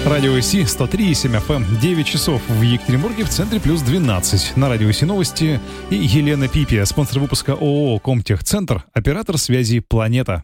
Радио ИСИ 103,7 FM, 9 часов в Екатеринбурге, в центре плюс 12. На Радио ИСИ новости и Елена Пипия, спонсор выпуска ООО «Комтехцентр», оператор связи «Планета».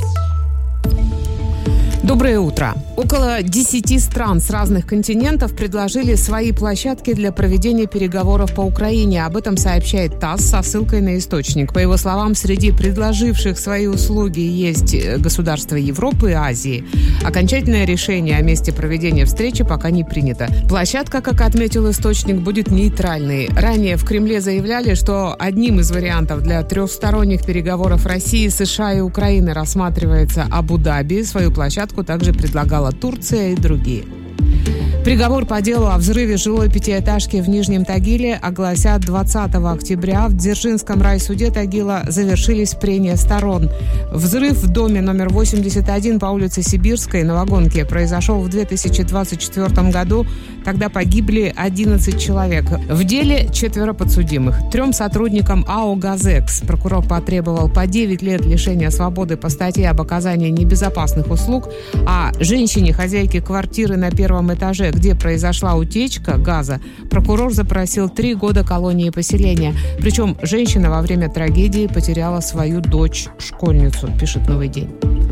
Доброе утро. Около 10 стран с разных континентов предложили свои площадки для проведения переговоров по Украине. Об этом сообщает ТАСС со ссылкой на источник. По его словам, среди предложивших свои услуги есть государства Европы и Азии. Окончательное решение о месте проведения встречи пока не принято. Площадка, как отметил источник, будет нейтральной. Ранее в Кремле заявляли, что одним из вариантов для трехсторонних переговоров России, США и Украины рассматривается Абу-Даби. Свою площадку также предлагала Турция и другие. Приговор по делу о взрыве жилой пятиэтажки в Нижнем Тагиле огласят 20 октября. В Дзержинском райсуде Тагила завершились прения сторон. Взрыв в доме номер 81 по улице Сибирской на Вагонке произошел в 2024 году. Тогда погибли 11 человек. В деле 4 подсудимых. 3 сотрудникам АО «Газэкс» прокурор потребовал по 9 лет лишения свободы по статье об оказании небезопасных услуг, а женщине, хозяйке квартиры на первом этаже, где произошла утечка газа, прокурор запросил 3 года колонии поселения. Причем женщина во время трагедии потеряла свою дочь-школьницу, пишет «Новый день».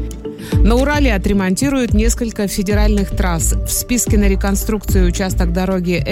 На Урале отремонтируют несколько федеральных трасс. В списке на реконструкцию участок дороги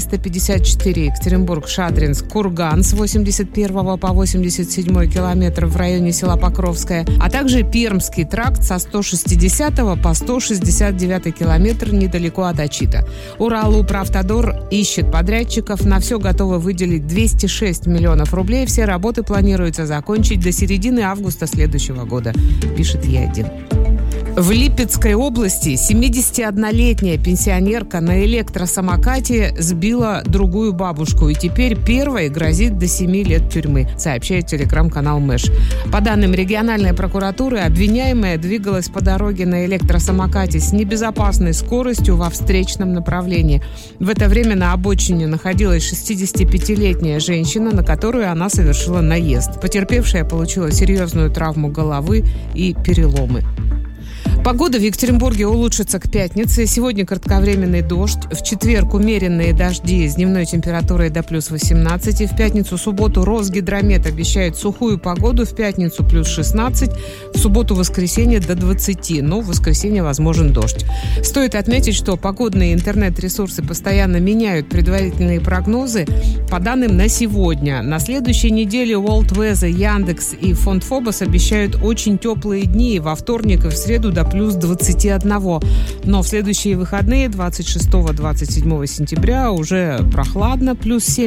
Р-354 Екатеринбург-Шадринск-Курган с 81 по 87 километр в районе села Покровское, а также Пермский тракт со 160 по 169 километр недалеко от Ачита. Уралуправтодор ищет подрядчиков. На все готовы выделить 206 миллионов рублей. Все работы планируется закончить до середины августа следующего года, пишет Е1. В Липецкой области 71-летняя пенсионерка на электросамокате сбила другую бабушку, и теперь первой грозит до 7 лет тюрьмы, сообщает телеграм-канал Мэш. По данным региональной прокуратуры, обвиняемая двигалась по дороге на электросамокате с небезопасной скоростью во встречном направлении. В это время на обочине находилась 65-летняя женщина, на которую она совершила наезд. Потерпевшая получила серьезную травму головы и переломы. Погода в Екатеринбурге улучшится к пятнице. Сегодня кратковременный дождь. В четверг умеренные дожди с дневной температурой до плюс 18. В пятницу-субботу Росгидромет обещает сухую погоду. В пятницу плюс 16. В субботу-воскресенье до 20. Но в воскресенье возможен дождь. Стоит отметить, что погодные интернет-ресурсы постоянно меняют предварительные прогнозы. По данным на сегодня, на следующей неделе World Weather, Яндекс и Фонд Фобос обещают очень теплые дни. Во вторник и в среду до плюс 21. Но в следующие выходные 26-27 сентября уже прохладно, плюс 7.